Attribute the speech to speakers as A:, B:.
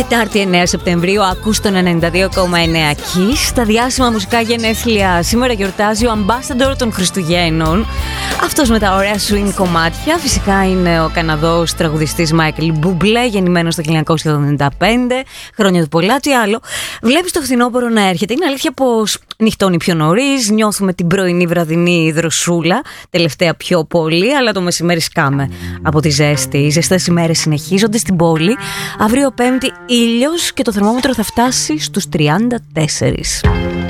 A: Τετάρτη 9 Σεπτεμβρίου, ακούς τον 92,9 Kiss. Τα διάσημα μουσικά γενέθλια. Σήμερα γιορτάζει ο ambassador των Χριστουγέννων. Αυτός με τα ωραία swing κομμάτια φυσικά είναι ο Καναδός τραγουδιστής Μάικλ Μπουμπλέ, γεννημένος το 1995. Χρόνια του πολλά, τι άλλο. Βλέπεις το φθινόπωρο να έρχεται. Είναι αλήθεια πως νυχτώνει πιο νωρίς, νιώθουμε την πρωινή βραδινή δροσούλα, τελευταία πιο πολύ, αλλά το μεσημέρι σκάμε από τη ζέστη. Οι ζεστές ημέρες συνεχίζονται στην πόλη. Αύριο Πέμπτη ήλιος και το θερμόμετρο θα φτάσει στους 34.